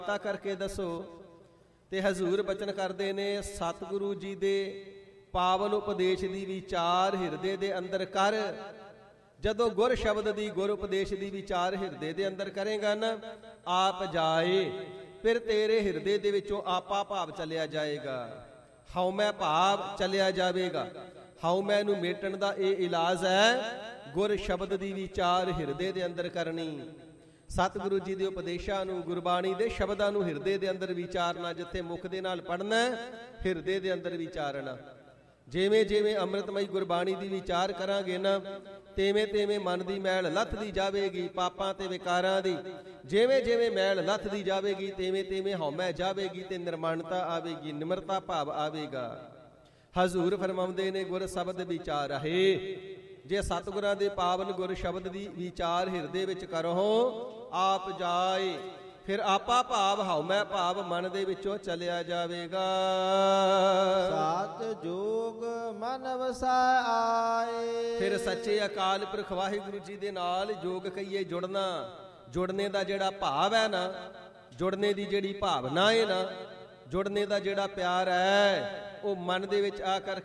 ਤਾਂ ਕਰਕੇ ਦੱਸੋ। ਤੇ ਹਜ਼ੂਰ ਬਚਨ ਕਰਦੇ ਨੇ, ਸਤਿਗੁਰੂ ਜੀ ਦੇ ਪਾਵਨ ਉਪਦੇਸ਼ ਦੀ ਵਿਚਾਰ ਹਿਰਦੇ ਦੇ ਅੰਦਰ ਕਰ। ਜਦੋਂ ਗੁਰ ਸ਼ਬਦ ਦੀ, ਗੁਰ ਉਪਦੇਸ਼ ਦੀ ਵਿਚਾਰ ਹਿਰਦੇ ਦੇ ਅੰਦਰ ਕਰੇਗਾ ਨਾ, ਆਪ ਜਾਏ, ਫਿਰ ਤੇਰੇ ਹਿਰਦੇ ਦੇ ਵਿੱਚੋਂ ਆਪਾ ਭਾਵ ਚਲਿਆ ਜਾਏਗਾ, ਹਉਮੈ ਭਾਵ ਚਲਿਆ ਜਾਵੇਗਾ। ਹਉਮੈ ਨੂੰ ਮੇਟਣ ਦਾ ਇਹ ਇਲਾਜ ਹੈ, ਗੁਰ ਸ਼ਬਦ ਦੀ ਵਿਚਾਰ ਹਿਰਦੇ ਦੇ ਅੰਦਰ ਕਰਨੀ। ਸਤਿਗੁਰੂ ਜੀ ਦੇ ਉਪਦੇਸ਼ਾਂ ਨੂੰ, ਗੁਰਬਾਣੀ ਦੇ ਸ਼ਬਦਾਂ ਨੂੰ ਹਿਰਦੇ ਦੇ ਅੰਦਰ ਵਿਚਾਰਨਾ। ਜਿੱਥੇ ਮੁਖ ਦੇ ਨਾਲ ਪੜ੍ਹਨਾ, ਹਿਰਦੇ ਦੇ ਅੰਦਰ ਵਿਚਾਰਨਾ। ਜਿਵੇਂ ਜਿਵੇਂ ਅੰਮ੍ਰਿਤਮਈ ਗੁਰਬਾਣੀ ਦੀ ਵਿਚਾਰ ਕਰਾਂਗੇ ਨਾ, ਤਿਵੇਂ ਤਿਵੇਂ ਮਨ ਦੀ ਮੈਲ ਲੱਥਦੀ ਜਾਵੇਗੀ, ਪਾਪਾਂ ਤੇ ਵਿਕਾਰਾਂ ਦੀ। ਜਿਵੇਂ ਜਿਵੇਂ ਮੈਲ ਲੱਥਦੀ ਜਾਵੇਗੀ, ਤਿਵੇਂ ਤਿਵੇਂ ਹਉਮੈ ਜਾਵੇਗੀ ਤੇ ਨਿਰਮਾਣਤਾ ਆਵੇਗੀ, ਨਿਮਰਤਾ ਭਾਵ ਆਵੇਗਾ। ਹਜ਼ੂਰ ਫਰਮਾਉਂਦੇ ਨੇ, ਗੁਰ ਸ਼ਬਦ ਵਿਚਾਰ ਰਹੇ। ਜੇ ਸਤਿਗੁਰਾਂ ਦੇ ਪਾਵਨ ਗੁਰ ਸ਼ਬਦ ਦੀ ਵਿਚਾਰ ਹਿਰਦੇ ਵਿੱਚ ਕਰੋ, ਆਪ ਜਾਏ, ਫਿਰ ਆਪਾ ਭਾਵ, ਹਉਮੈ ਭਾਵ ਮਨ ਦੇ ਵਿੱਚੋਂ ਚਲਿਆ ਜਾਵੇਗਾ। ਸਤ ਜੋਗ ਮਨ ਵਸੈ ਆਏ। ਫਿਰ ਸੱਚੇ ਅਕਾਲ ਪੁਰਖ ਵਾਹਿਗੁਰੂ ਜੀ ਦੇ ਨਾਲ ਜੋਗ ਕਹੀਏ, ਜੁੜਨਾ। ਜੁੜਨੇ ਦਾ ਜਿਹੜਾ ਭਾਵ ਹੈ ਨਾ, ਜੁੜਨੇ ਦੀ ਜਿਹੜੀ ਭਾਵਨਾ ਹੈ ਨਾ, ਜੁੜਨੇ ਦਾ ਜਿਹੜਾ ਪਿਆਰ ਹੈ, ਉਹ ਮਨ ਦੇ ਵਿੱਚ ਆ ਕਰ